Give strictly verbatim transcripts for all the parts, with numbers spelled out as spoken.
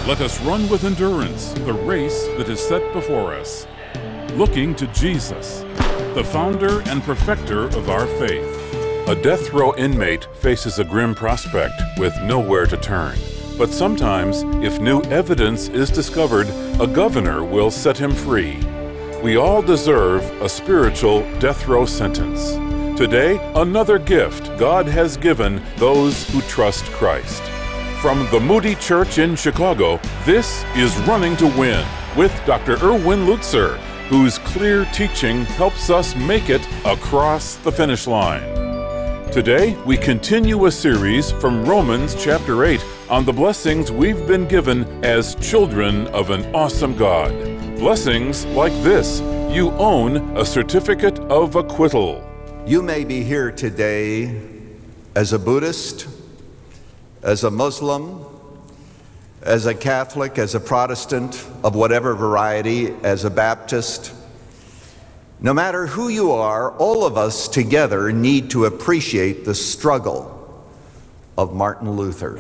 Let us run with endurance the race that is set before us, looking to Jesus, the founder and perfecter of our faith. A death row inmate faces a grim prospect with nowhere to turn. But sometimes, if new evidence is discovered, a governor will set him free. We all deserve a spiritual death row sentence. Today, another gift God has given those who trust Christ. From the Moody Church in Chicago, this is Running to Win with Doctor Erwin Lutzer, whose clear teaching helps us make it across the finish line. Today, we continue a series from Romans chapter eight on the blessings we've been given as children of an awesome God. Blessings like this: you own a certificate of acquittal. You may be here today as a Buddhist, as a Muslim, as a Catholic, as a Protestant of whatever variety, as a Baptist. No matter who you are, all of us together need to appreciate the struggle of Martin Luther.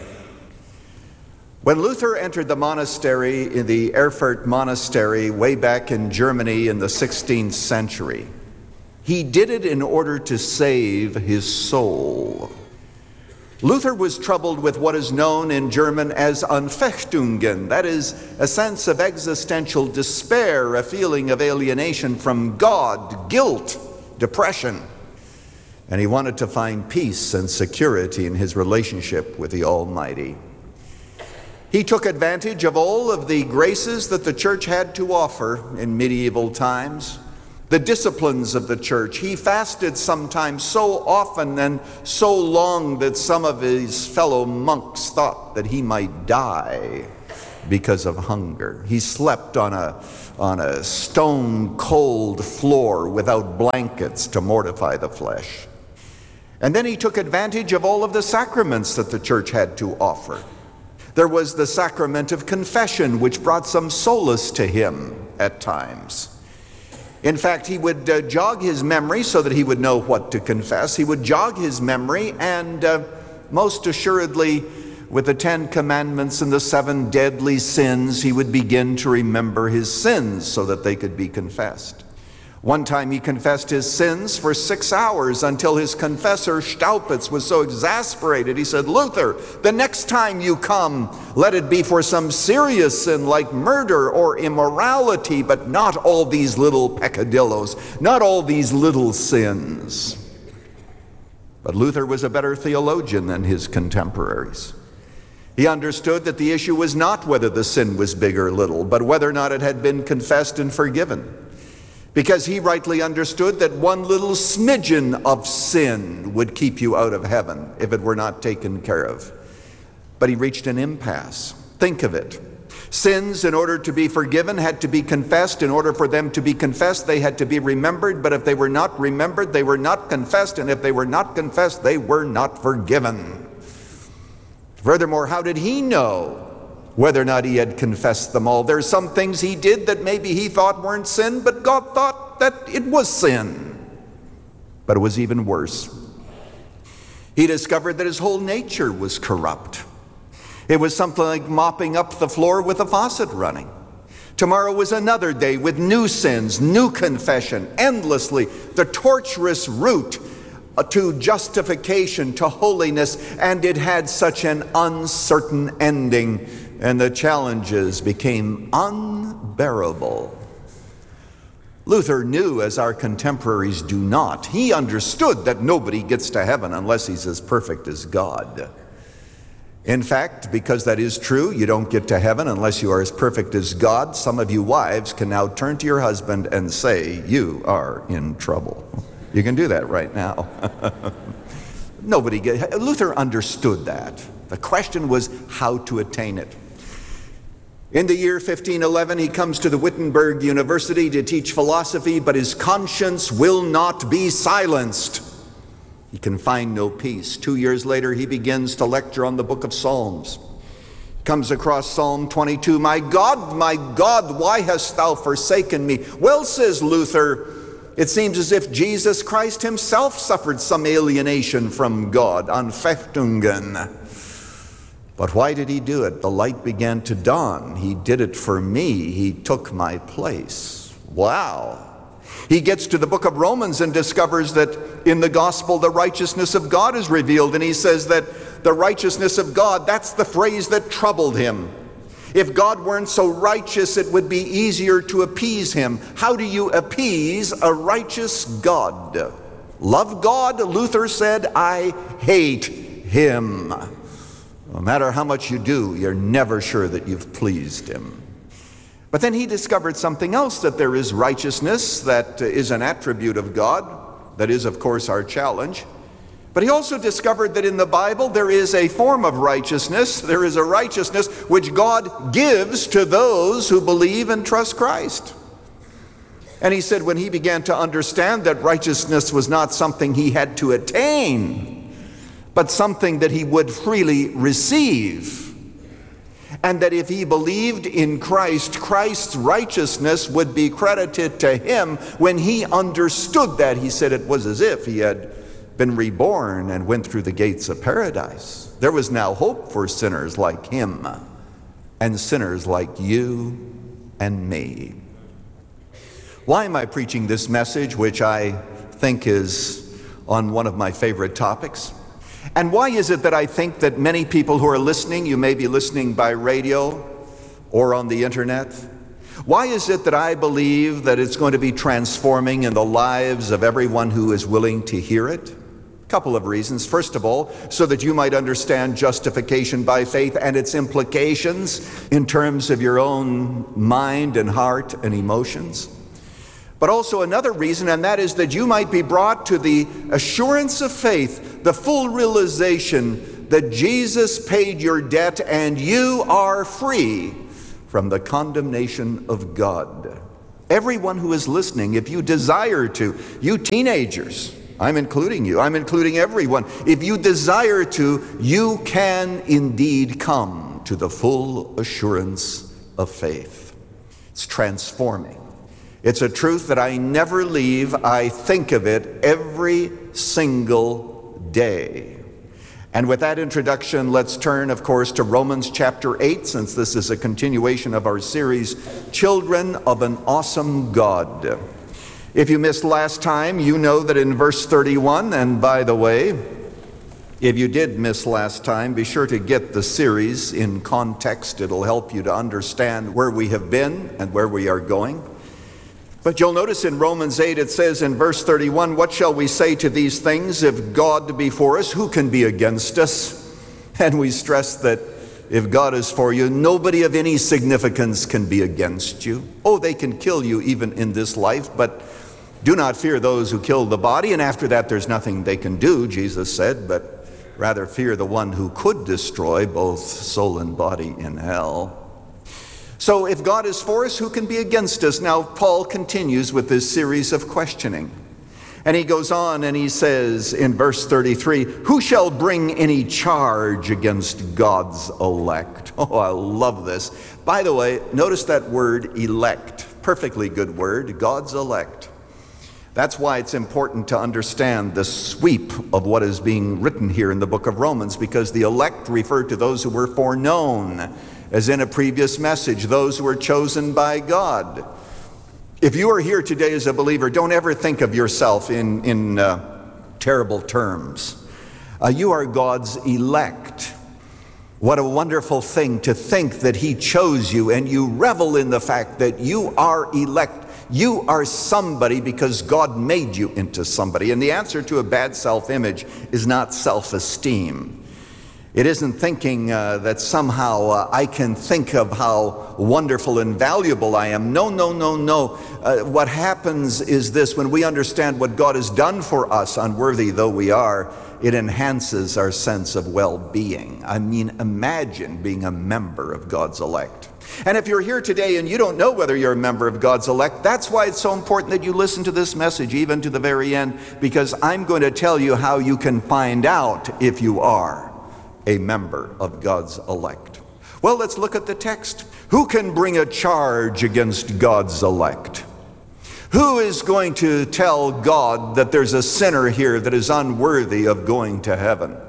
When Luther entered the monastery in the Erfurt Monastery way back in Germany in the sixteenth century, he did it in order to save his soul. Luther was troubled with what is known in German as Anfechtungen, that is, a sense of existential despair, a feeling of alienation from God, guilt, depression. And he wanted to find peace and security in his relationship with the Almighty. He took advantage of all of the graces that the church had to offer in medieval times, the disciplines of the church. He fasted sometimes so often and so long that some of his fellow monks thought that he might die because of hunger. He slept on a, on a stone cold floor without blankets to mortify the flesh. And then he took advantage of all of the sacraments that the church had to offer. There was the sacrament of confession, which brought some solace to him at times. In fact, he would uh, jog his memory so that he would know what to confess. He would jog his memory, and uh, most assuredly, with the Ten Commandments and the seven deadly sins, he would begin to remember his sins so that they could be confessed. One time he confessed his sins for six hours until his confessor, Staupitz, was so exasperated. He said, "Luther, the next time you come, let it be for some serious sin like murder or immorality, but not all these little peccadillos, not all these little sins." But Luther was a better theologian than his contemporaries. He understood that the issue was not whether the sin was big or little, but whether or not it had been confessed and forgiven. Because he rightly understood that one little smidgen of sin would keep you out of heaven if it were not taken care of. But he reached an impasse. Think of it. Sins, in order to be forgiven, had to be confessed. In order for them to be confessed, they had to be remembered. But if they were not remembered, they were not confessed. And if they were not confessed, they were not forgiven. Furthermore, how did he know whether or not he had confessed them all? There's some things he did that maybe he thought weren't sin, but God thought that it was sin. But it was even worse. He discovered that his whole nature was corrupt. It was something like mopping up the floor with a faucet running. Tomorrow was another day with new sins, new confession, endlessly, the tortuous route to justification, to holiness, and it had such an uncertain ending. And the challenges became unbearable. Luther knew, as our contemporaries do not. He understood that nobody gets to heaven unless he's as perfect as God. In fact, because that is true, you don't get to heaven unless you are as perfect as God. Some of you wives can now turn to your husband and say, "You are in trouble." You can do that right now. Nobody get, Luther understood that. The question was how to attain it. In the year fifteen eleven, he comes to the Wittenberg University to teach philosophy, but his conscience will not be silenced. He can find no peace. Two years later, he begins to lecture on the book of Psalms. Comes across Psalm twenty-two, "My God, my God, why hast thou forsaken me?" Well, says Luther, it seems as if Jesus Christ himself suffered some alienation from God, Anfechtungen. But why did he do it? The light began to dawn. He did it for me. He took my place. Wow. He gets to the book of Romans and discovers that in the gospel the righteousness of God is revealed. And he says that the righteousness of God, that's the phrase that troubled him. If God weren't so righteous, it would be easier to appease him. How do you appease a righteous God? Love God, Luther said, I hate him. No matter how much you do, you're never sure that you've pleased him. But then he discovered something else, that there is righteousness that is an attribute of God. That is, of course, our challenge. But he also discovered that in the Bible there is a form of righteousness. There is a righteousness which God gives to those who believe and trust Christ. And he said when he began to understand that righteousness was not something he had to attain, but something that he would freely receive, and that if he believed in Christ, Christ's righteousness would be credited to him. When he understood that, he said it was as if he had been reborn and went through the gates of paradise. There was now hope for sinners like him and sinners like you and me. Why am I preaching this message, which I think is on one of my favorite topics? And why is it that I think that many people who are listening, you may be listening by radio or on the internet, why is it that I believe that it's going to be transforming in the lives of everyone who is willing to hear it? A couple of reasons. First of all, so that you might understand justification by faith and its implications in terms of your own mind and heart and emotions. But also another reason, and that is that you might be brought to the assurance of faith, the full realization that Jesus paid your debt and you are free from the condemnation of God. Everyone who is listening, if you desire to, you teenagers, I'm including you, I'm including everyone, if you desire to, you can indeed come to the full assurance of faith. It's transforming. It's a truth that I never leave. I think of it every single day. And with that introduction, let's turn, of course, to Romans chapter eight, since this is a continuation of our series, Children of an Awesome God. If you missed last time, you know that in verse thirty-one, and by the way, if you did miss last time, be sure to get the series in context. It'll help you to understand where we have been and where we are going. But you'll notice in Romans eight, it says in verse thirty-one, what shall we say to these things? If God be for us, who can be against us? And we stress that if God is for you, nobody of any significance can be against you. Oh, they can kill you even in this life, but do not fear those who kill the body, and after that there's nothing they can do, Jesus said, but rather fear the one who could destroy both soul and body in hell. So if God is for us, who can be against us? Now, Paul continues with this series of questioning. And he goes on and he says in verse thirty-three, who shall bring any charge against God's elect? Oh, I love this. By the way, notice that word elect. Perfectly good word, God's elect. That's why it's important to understand the sweep of what is being written here in the book of Romans, because the elect refer to those who were foreknown. As in a previous message, those who are chosen by God. If you are here today as a believer, don't ever think of yourself in, in uh, terrible terms. Uh, you are God's elect. What a wonderful thing to think that He chose you, and you revel in the fact that you are elect. You are somebody because God made you into somebody. And the answer to a bad self-image is not self-esteem. It isn't thinking uh, that somehow uh, I can think of how wonderful and valuable I am. No, no, no, no. Uh, what happens is this: when we understand what God has done for us, unworthy though we are, it enhances our sense of well-being. I mean, imagine being a member of God's elect. And if you're here today and you don't know whether you're a member of God's elect, that's why it's so important that you listen to this message even to the very end, because I'm going to tell you how you can find out if you are a member of God's elect. Well, let's look at the text. Who can bring a charge against God's elect? Who is going to tell God that there's a sinner here that is unworthy of going to heaven?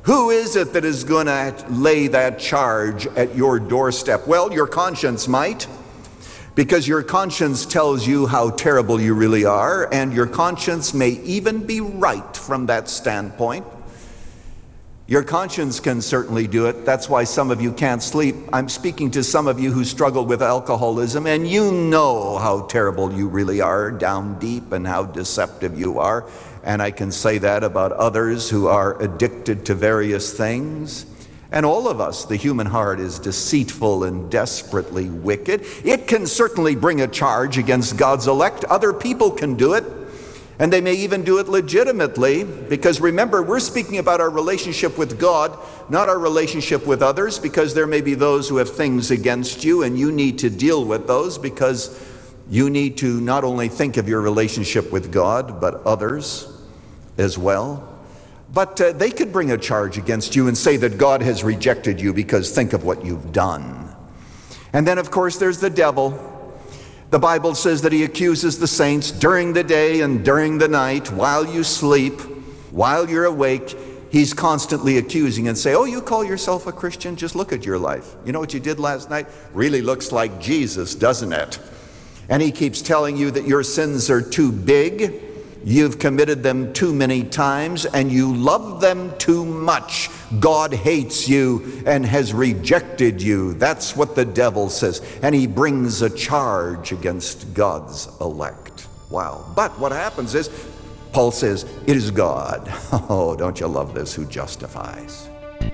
Who is it that is going to lay that charge at your doorstep? Well, your conscience might, because your conscience tells you how terrible you really are, and your conscience may even be right from that standpoint. Your conscience can certainly do it. That's why some of you can't sleep. I'm speaking to some of you who struggle with alcoholism, and you know how terrible you really are down deep and how deceptive you are. And I can say that about others who are addicted to various things. And all of us, the human heart is deceitful and desperately wicked. It can certainly bring a charge against God's elect. Other people can do it. And they may even do it legitimately, because remember, we're speaking about our relationship with God, not our relationship with others, because there may be those who have things against you, and you need to deal with those, because you need to not only think of your relationship with God, but others as well. But uh, they could bring a charge against you and say that God has rejected you because think of what you've done. And then, of course, there's the devil. The Bible says that he accuses the saints during the day and during the night, while you sleep, while you're awake. He's constantly accusing and say, oh, you call yourself a Christian? Just look at your life. You know what you did last night? Really looks like Jesus, doesn't it? And he keeps telling you that your sins are too big, you've committed them too many times, and you love them too much. God hates you and has rejected you. That's what the devil says. And he brings a charge against God's elect. Wow. But what happens is, Paul says, it is God. Oh, don't you love this, who justifies.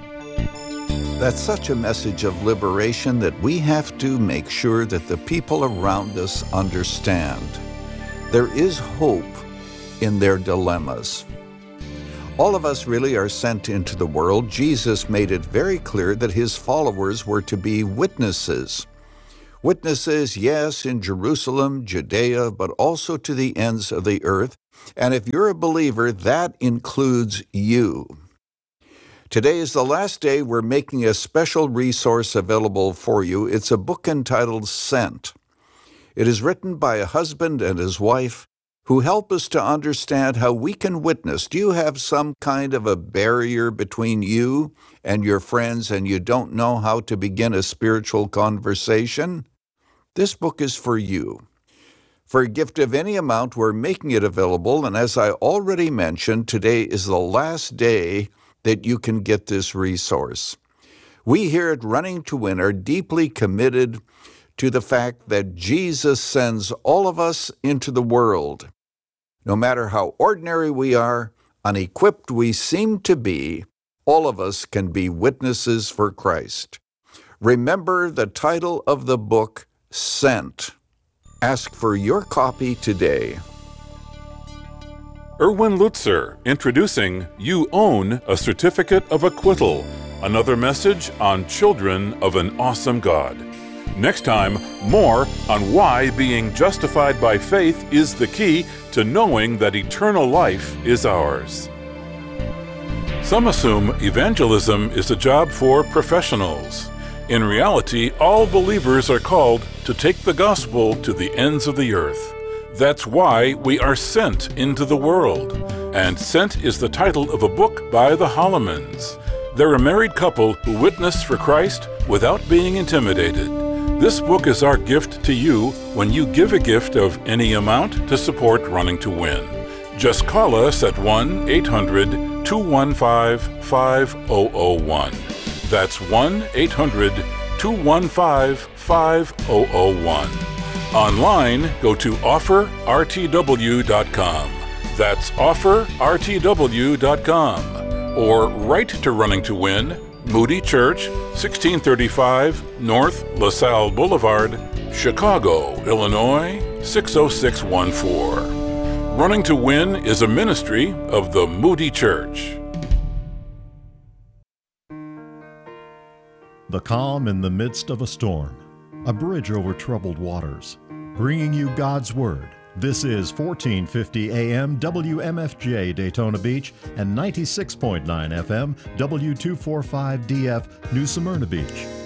That's such a message of liberation that we have to make sure that the people around us understand. There is hope in their dilemmas. All of us really are sent into the world. Jesus made it very clear that his followers were to be witnesses. Witnesses, yes, in Jerusalem, Judea, but also to the ends of the earth. And if you're a believer, that includes you. Today is the last day we're making a special resource available for you. It's a book entitled Sent. It is written by a husband and his wife who help us to understand how we can witness. Do you have some kind of a barrier between you and your friends and you don't know how to begin a spiritual conversation? This book is for you. For a gift of any amount, we're making it available, and as I already mentioned, today is the last day that you can get this resource. We here at Running to Win are deeply committed to the fact that Jesus sends all of us into the world. No matter how ordinary we are, unequipped we seem to be, all of us can be witnesses for Christ. Remember the title of the book, Sent. Ask for your copy today. Erwin Lutzer introducing You Own a Certificate of Acquittal, another message on children of an awesome God. Next time, more on why being justified by faith is the key to knowing that eternal life is ours. Some assume evangelism is a job for professionals. In reality, all believers are called to take the gospel to the ends of the earth. That's why we are sent into the world. And Sent is the title of a book by the Hollemans. They're a married couple who witness for Christ without being intimidated. This book is our gift to you when you give a gift of any amount to support Running to Win. Just call us at one eight hundred two one five five zero zero one. That's one eight hundred two one five five zero zero one. Online, go to offer r t w dot com. That's offer r t w dot com. Or write to Running to Win, Moody Church, sixteen thirty-five North LaSalle Boulevard, Chicago, Illinois, six oh six one four. Running to Win is a ministry of the Moody Church. The calm in the midst of a storm, a bridge over troubled waters, bringing you God's Word. This is fourteen fifty A M W M F J Daytona Beach and ninety-six point nine F M W two forty-five D F New Smyrna Beach.